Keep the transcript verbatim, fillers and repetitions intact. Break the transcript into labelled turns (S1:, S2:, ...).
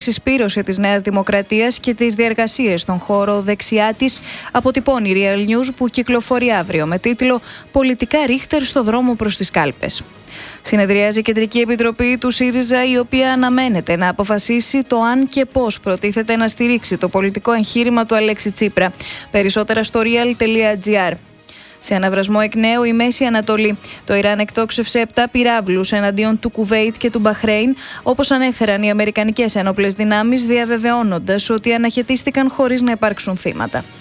S1: συσπήρωση της Νέας Δημοκρατίας και τις διεργασίες στον χώρο δεξιά της, αποτυπώνει η Real News που κυκλοφορεί αύριο με τίτλο «Πολιτικά Ρίχτερ στο δρόμο προς τις κάλπες». Συνεδριάζει η Κεντρική Επιτροπή του ΣΥΡΙΖΑ, η οποία αναμένεται να αποφασίσει το αν και πώς προτίθεται να στηρίξει το πολιτικό εγχείρημα του Αλέξη Τσίπρα. Περισσότερα στο real τελεία gr. Σε αναβρασμό εκ νέου η Μέση Ανατολή. Το Ιράν εκτόξευσε επτά πυράβλους εναντίον του Κουβέιτ και του Μπαχρέιν, όπως ανέφεραν οι αμερικανικές ένοπλες δυνάμεις, διαβεβαιώνοντας ότι αναχαιτίστηκαν χωρίς να υπάρξουν θύματα.